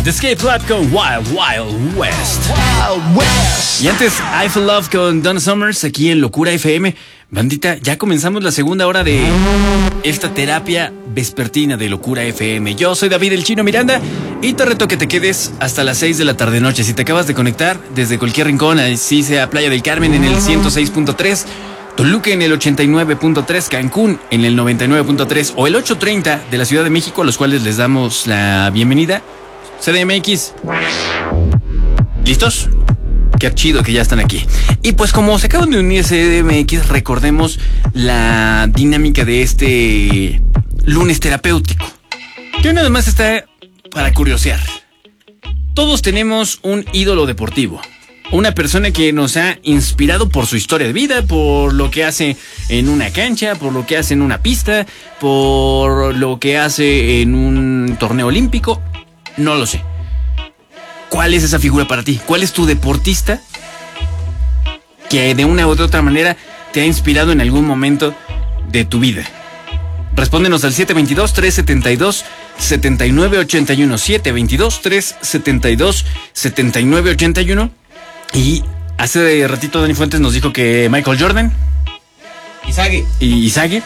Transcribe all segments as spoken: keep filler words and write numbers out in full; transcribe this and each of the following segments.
The Escape Plan con Wild Wild West. Wild West. Y antes, I Feel Love con Donna Summers aquí en Locura F M. Bandita, ya comenzamos la segunda hora de esta terapia vespertina de Locura F M. Yo soy David el Chino Miranda y te reto que te quedes hasta las seis de la tarde noche. Si te acabas de conectar desde cualquier rincón, así sea Playa del Carmen en el ciento seis punto tres, Toluca en el ochenta y nueve punto tres, Cancún en el noventa y nueve punto tres o el ochocientos treinta de la Ciudad de México, a los cuales les damos la bienvenida. C D M X. ¿Listos? Qué chido que ya están aquí. Y pues como se acaban de unir C D M X, recordemos la dinámica de este lunes terapéutico, que nada más está para curiosear. Todos tenemos un ídolo deportivo, una persona que nos ha inspirado por su historia de vida, por lo que hace en una cancha, por lo que hace en una pista, por lo que hace en un torneo olímpico. No lo sé. ¿Cuál es esa figura para ti? ¿Cuál es tu deportista que de una u otra manera te ha inspirado en algún momento de tu vida? Respóndenos al siete dos dos, tres siete dos, siete nueve ocho uno, siete dos dos, tres siete dos, siete nueve ocho uno. Y hace ratito Dani Fuentes nos dijo que Michael Jordan. Izagui. Y Izagui.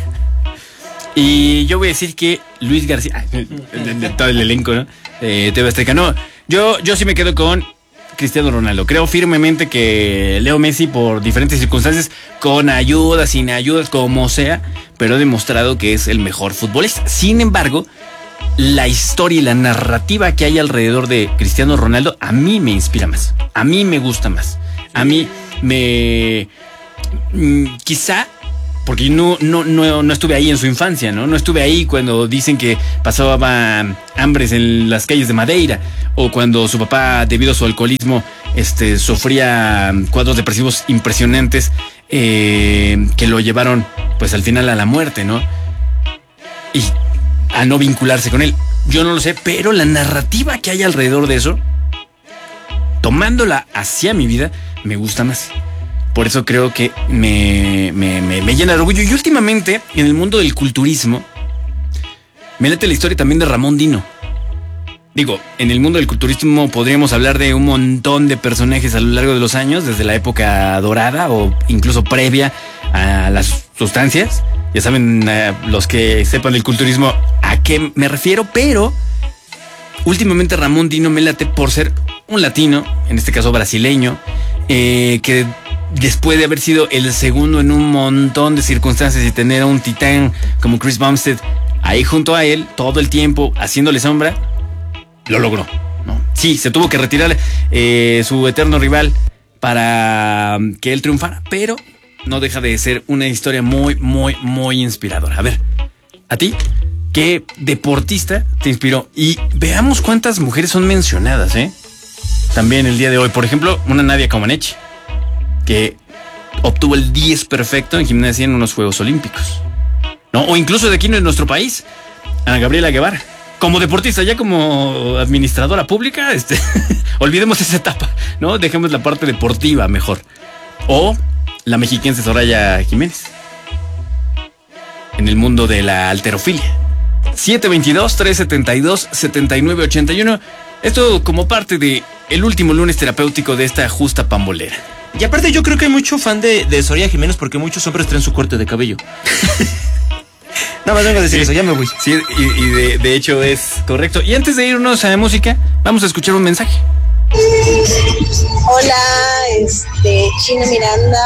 Y yo voy a decir que Luis García, de, de todo el elenco, ¿no? Eh, T V Azteca. No, yo, yo sí me quedo con Cristiano Ronaldo. Creo firmemente que Leo Messi, por diferentes circunstancias, con ayuda, sin ayuda, como sea, pero ha demostrado que es el mejor futbolista. Sin embargo, la historia y la narrativa que hay alrededor de Cristiano Ronaldo a mí me inspira más. A mí me gusta más. A mí me... Quizá... Porque no, no, no, no estuve ahí en su infancia, ¿no? No estuve ahí cuando dicen que pasaba hambres en las calles de Madeira, o cuando su papá, debido a su alcoholismo, este, sufría cuadros depresivos impresionantes, eh, que lo llevaron, pues, al final a la muerte, ¿no? Y a no vincularse con él. Yo no lo sé, pero la narrativa que hay alrededor de eso, tomándola hacia mi vida, me gusta más. Por eso creo que me, me, me, me llena de orgullo. Y últimamente, en el mundo del culturismo, me late la historia también de Ramón Dino. Digo, en el mundo del culturismo podríamos hablar de un montón de personajes a lo largo de los años, desde la época dorada o incluso previa a las sustancias. Ya saben, eh, los que sepan del culturismo a qué me refiero, pero últimamente Ramón Dino me late por ser un latino, en este caso brasileño, eh, que... después de haber sido el segundo en un montón de circunstancias y tener a un titán como Chris Bumstead ahí junto a él todo el tiempo haciéndole sombra, lo logró, ¿no? Sí, se tuvo que retirar eh, su eterno rival para que él triunfara, pero no deja de ser una historia muy, muy, muy inspiradora. A ver, ¿a ti qué deportista te inspiró? Y veamos cuántas mujeres son mencionadas, ¿eh? También el día de hoy. Por ejemplo, una Nadia Comaneci, que obtuvo el diez perfecto en gimnasia en unos Juegos Olímpicos, ¿no? O incluso de aquí en nuestro país, Ana Gabriela Guevara, como deportista, ya como administradora pública, este, olvidemos esa etapa, ¿no? Dejemos la parte deportiva mejor. O la mexiquense Soraya Jiménez, en el mundo de la halterofilia. siete dos dos, tres siete dos, siete nueve ocho uno. Esto como parte de el último lunes terapéutico de esta justa pambolera. Y aparte yo creo que hay mucho fan de, de Soraya Jiménez, porque muchos hombres traen su corte de cabello. Nada más vengo a decir sí, eso, ya me voy. Sí, y, y de, de hecho es correcto. Y antes de irnos a la música, vamos a escuchar un mensaje. Hola, este, Chino Miranda.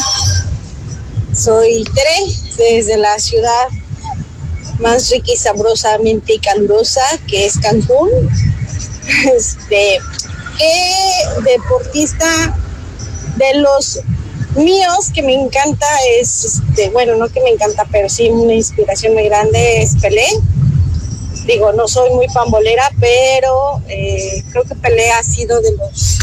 Soy Tere, desde la ciudad más rica y sabrosamente calurosa, que es Cancún. Este, ¿qué deportista de los míos que me encanta es, este, bueno, no que me encanta, pero sí una inspiración muy grande es Pelé? Digo, no soy muy pambolera, pero eh, creo que Pelé ha sido de los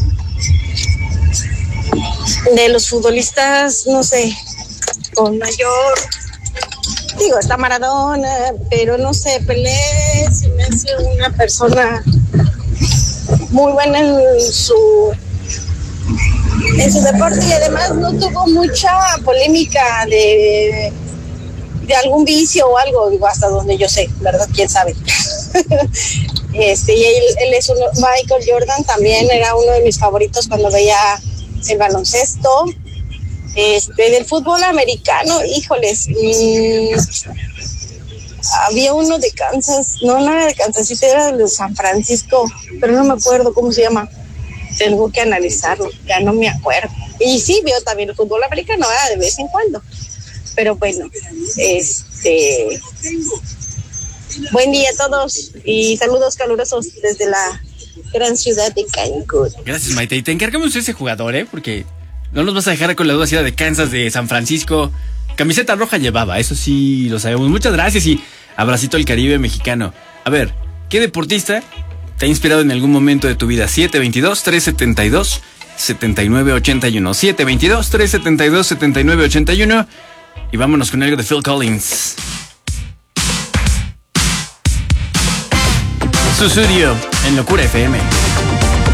de los futbolistas, no sé, con mayor, digo, está Maradona, pero no sé, Pelé se me hace una persona muy buena en su en su deporte, y además no tuvo mucha polémica de, de algún vicio o algo, digo, hasta donde yo sé, ¿verdad? ¿Quién sabe? Este, y él, él es uno, Michael Jordan también era uno de mis favoritos cuando veía el baloncesto. Este, del fútbol americano, híjoles, mmm, había uno de Kansas, no, no era de Kansas City, era de San Francisco, pero no me acuerdo cómo se llama. Tengo que analizarlo, ya no me acuerdo. Y sí, veo también el fútbol americano, ¿verdad? De vez en cuando. Pero bueno, este... buen día a todos y saludos calurosos desde la gran ciudad de Cancún. Gracias, Maite. Y te encargamos de ese jugador, ¿eh? Porque no nos vas a dejar con la duda si era de Kansas, de San Francisco. Camiseta roja llevaba, eso sí lo sabemos. Muchas gracias y abracito al Caribe mexicano. A ver, ¿qué deportista te ha inspirado en algún momento de tu vida? siete veintidós, trescientos setenta y dos, setenta y nueve ochenta y uno. siete veintidós, trescientos setenta y dos, setenta y nueve ochenta y uno. Y vámonos con algo de Phil Collins. Susudio en Locura F M.